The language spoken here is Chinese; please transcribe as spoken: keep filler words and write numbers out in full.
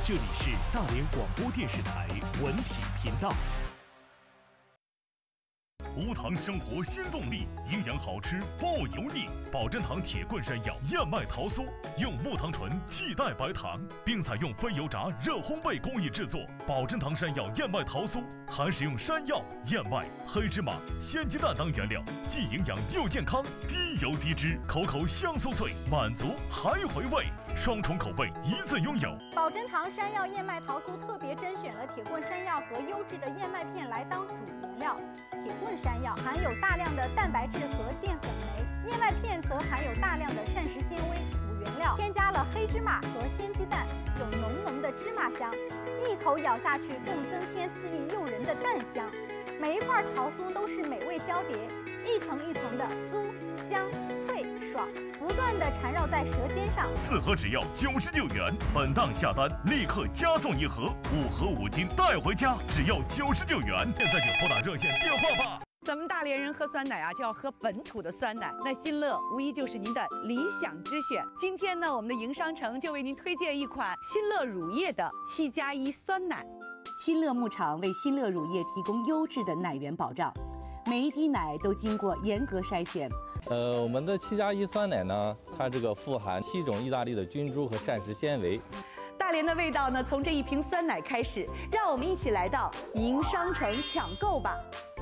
这里是大连广播电视台文体频道。无糖生活新动力，营养好吃不油腻。保真堂铁棍山药燕麦桃酥，用木糖醇替代白糖，并采用非油炸热烘焙工艺制作。保真堂山药燕麦桃酥含使用山药、燕麦、黑芝麻、鲜鸡蛋等原料，既营养又健康，低油低脂，口口香酥脆，满足还回味，双重口味一次拥有。 保真堂山药燕麦桃酥特别甄选了铁棍山药和优质的燕麦片来当主原料。铁棍山药含有大量的蛋白质和淀粉酶，燕麦片则含有大量的膳食纤维辅原料，添加了黑芝麻和鲜鸡蛋，有浓浓的芝麻香，一口咬下去更增添肆意诱人的蛋香。每一块桃酥都是美味交叠，一层一层的酥香脆爽，不断的缠绕在舌尖上。 四盒只要九十九元，本档下单立刻加送一盒，五盒五斤带回家，只要九十九元。现在就拨打热线电话吧。 咱们大连人喝酸奶啊，就要喝本土的酸奶，那新乐无疑就是您的理想之选。今天呢，我们的营商城就为您推荐一款新乐乳业的七加一酸奶。 新乐牧场为新乐乳业提供优质的奶源保障，每一滴奶都经过严格筛选。 呃，我们的七加一酸奶呢，它这个富含七种意大利的菌株和膳食纤维。 大连的味道呢，从这一瓶酸奶开始，让我们一起来到营商城抢购吧。